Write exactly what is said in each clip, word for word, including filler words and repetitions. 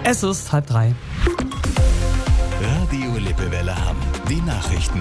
Es ist halb drei. Radio Lippewelle Hamm. Die Nachrichten.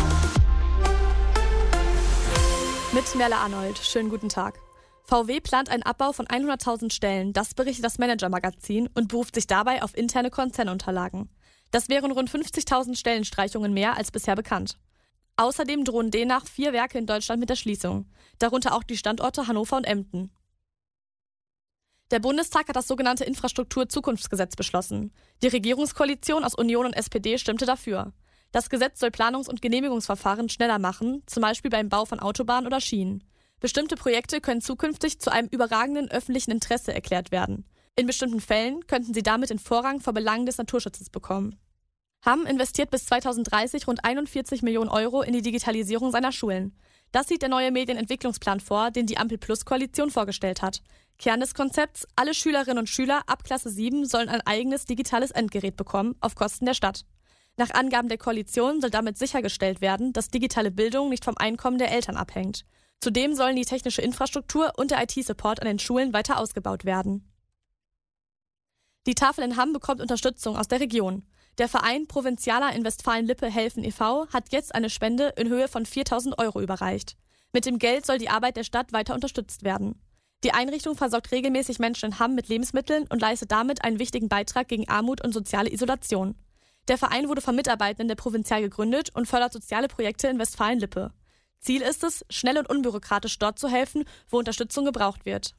Mit Merle Arnold. Schönen guten Tag. V W plant einen Abbau von hunderttausend Stellen. Das berichtet das Manager-Magazin und beruft sich dabei auf interne Konzernunterlagen. Das wären rund fünfzigtausend Stellenstreichungen mehr als bisher bekannt. Außerdem drohen demnach vier Werke in Deutschland mit der Schließung. Darunter auch die Standorte Hannover und Emden. Der Bundestag hat das sogenannte Infrastruktur-Zukunftsgesetz beschlossen. Die Regierungskoalition aus Union und S P D stimmte dafür. Das Gesetz soll Planungs- und Genehmigungsverfahren schneller machen, zum Beispiel beim Bau von Autobahnen oder Schienen. Bestimmte Projekte können zukünftig zu einem überragenden öffentlichen Interesse erklärt werden. In bestimmten Fällen könnten sie damit den Vorrang vor Belangen des Naturschutzes bekommen. Hamm investiert bis zweitausenddreißig rund einundvierzig Millionen Euro in die Digitalisierung seiner Schulen. Das sieht der neue Medienentwicklungsplan vor, den die Ampel-Plus-Koalition vorgestellt hat. Kern des Konzepts: alle Schülerinnen und Schüler ab Klasse sieben sollen ein eigenes digitales Endgerät bekommen, auf Kosten der Stadt. Nach Angaben der Koalition soll damit sichergestellt werden, dass digitale Bildung nicht vom Einkommen der Eltern abhängt. Zudem sollen die technische Infrastruktur und der I T-Support an den Schulen weiter ausgebaut werden. Die Tafel in Hamm bekommt Unterstützung aus der Region. Der Verein Provinzialer in Westfalen-Lippe helfen e V hat jetzt eine Spende in Höhe von viertausend Euro überreicht. Mit dem Geld soll die Arbeit der Stadt weiter unterstützt werden. Die Einrichtung versorgt regelmäßig Menschen in Hamm mit Lebensmitteln und leistet damit einen wichtigen Beitrag gegen Armut und soziale Isolation. Der Verein wurde von Mitarbeitenden der Provinzial gegründet und fördert soziale Projekte in Westfalen-Lippe. Ziel ist es, schnell und unbürokratisch dort zu helfen, wo Unterstützung gebraucht wird.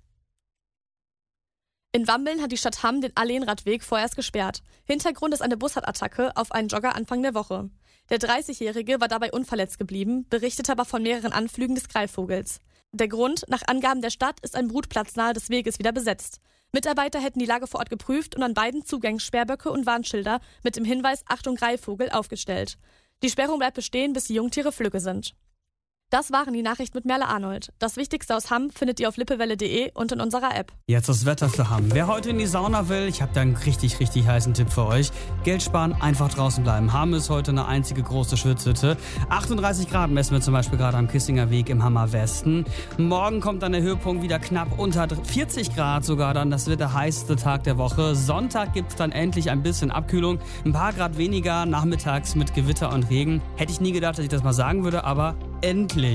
In Wambeln hat die Stadt Hamm den Alleenradweg vorerst gesperrt. Hintergrund ist eine Bussardattacke auf einen Jogger Anfang der Woche. Der dreißigjährige war dabei unverletzt geblieben, berichtete aber von mehreren Anflügen des Greifvogels. Der Grund: nach Angaben der Stadt ist ein Brutplatz nahe des Weges wieder besetzt. Mitarbeiter hätten die Lage vor Ort geprüft und an beiden Zugängen Sperrböcke und Warnschilder mit dem Hinweis Achtung Greifvogel aufgestellt. Die Sperrung bleibt bestehen, bis die Jungtiere flügge sind. Das waren die Nachrichten mit Merle Arnold. Das Wichtigste aus Hamm findet ihr auf lippewelle punkt de und in unserer App. Jetzt das Wetter für Hamm. Wer heute in die Sauna will, ich habe da einen richtig, richtig heißen Tipp für euch. Geld sparen, einfach draußen bleiben. Hamm ist heute eine einzige große Schwitzhütte. achtunddreißig Grad messen wir zum Beispiel gerade am Kissinger Weg im Hammer Westen. Morgen kommt dann der Höhepunkt wieder knapp unter vierzig Grad sogar dann. Das wird der heißeste Tag der Woche. Sonntag gibt es dann endlich ein bisschen Abkühlung. Ein paar Grad weniger, nachmittags mit Gewitter und Regen. Hätte ich nie gedacht, dass ich das mal sagen würde, aber endlich.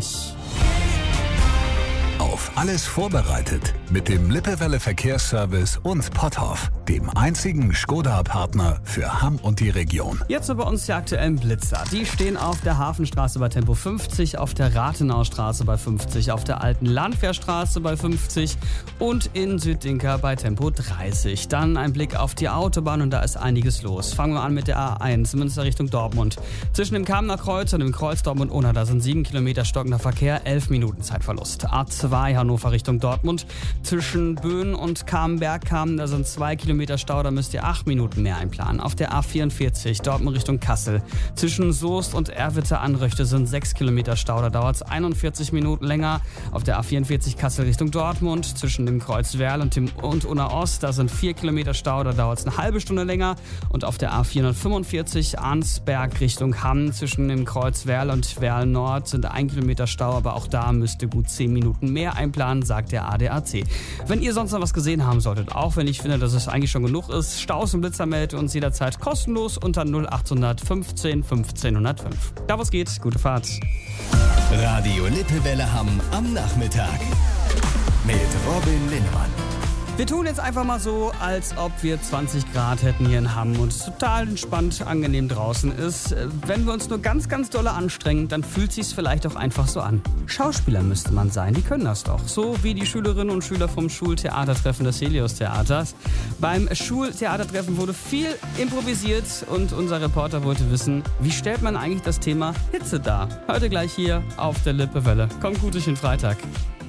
Auf alles vorbereitet mit dem Lippewelle Verkehrsservice und Potthoff, dem einzigen Skoda-Partner für Hamm und die Region. Jetzt so bei uns die aktuellen Blitzer. Die stehen auf der Hafenstraße bei Tempo fünfzig, auf der Rathenaustraße bei fünfzig, auf der alten Landwehrstraße bei fünfzig und in Süddinker bei Tempo dreißig. Dann ein Blick auf die Autobahn und da ist einiges los. Fangen wir an mit der A eins, Münster Richtung Dortmund. Zwischen dem Kamener Kreuz und dem Kreuz Dortmund-Unna, da sind sieben Kilometer stockender Verkehr, elf Minuten Zeitverlust. A zwei Hannover Richtung Dortmund. Zwischen Böen und Kamenberg-Kamen, da sind zwei Kilometer Stau, da müsst ihr acht Minuten mehr einplanen. Auf der A vierundvierzig Dortmund Richtung Kassel. Zwischen Soest und Erwitte-Anröchte sind sechs Kilometer Stau, da dauert es einundvierzig Minuten länger. Auf der A vierundvierzig Kassel Richtung Dortmund. Zwischen dem Kreuz Werl und dem und Unna Ost, da sind vier Kilometer Stau, da dauert es eine halbe Stunde länger. Und auf der A vierhundertfünfundvierzig Arnsberg Richtung Hamm. Zwischen dem Kreuz Werl und Werl Nord sind ein Kilometer Stau, aber auch da müsst ihr gut zehn Minuten mehr einplanen, sagt der A D A C. Wenn ihr sonst noch was gesehen haben solltet, auch wenn ich finde, dass es eigentlich schon genug ist, Staus und Blitzer meldet uns jederzeit kostenlos unter null achthundert fünfzehn fünfzehn null null fünf. Da wo es geht, gute Fahrt. Radio Lippewelle Hamm am Nachmittag mit Robin Linnemann. Wir tun jetzt einfach mal so, als ob wir zwanzig Grad hätten hier in Hamm und es total entspannt, angenehm draußen ist. Wenn wir uns nur ganz, ganz dolle anstrengen, dann fühlt sich's vielleicht auch einfach so an. Schauspieler müsste man sein, die können das doch. So wie die Schülerinnen und Schüler vom Schultheatertreffen des Helios Theaters. Beim Schultheatertreffen wurde viel improvisiert und unser Reporter wollte wissen, wie stellt man eigentlich das Thema Hitze dar? Heute gleich hier auf der Lippewelle. Kommt gut durch den Freitag.